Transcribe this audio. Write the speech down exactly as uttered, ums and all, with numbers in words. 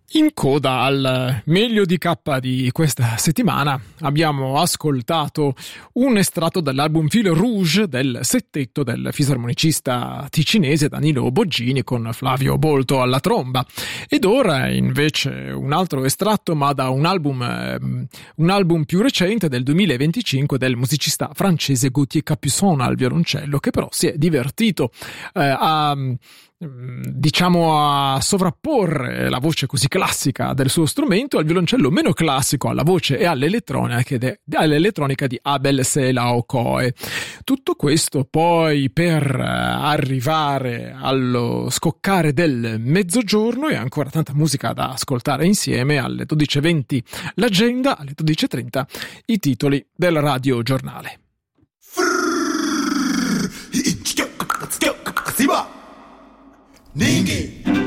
In coda al meglio di K di questa settimana abbiamo ascoltato un estratto dall'album Fil Rouge del settetto del fisarmonicista ticinese Danilo Boggini con Flavio Bolto alla tromba. Ed ora invece un altro estratto, ma da un album, un album più recente del duemilaventicinque del musicista francese Gauthier Capuçon al violoncello, che però si è divertito eh, a diciamo a sovrapporre la voce così classica del suo strumento al violoncello meno classico, alla voce e all'elettronica, de, all'elettronica di Abel Selaocoe. Tutto questo poi per arrivare allo scoccare del mezzogiorno, e ancora tanta musica da ascoltare insieme. Alle dodici e venti l'agenda, alle dodici e trenta i titoli del Radio Giornale. Ningi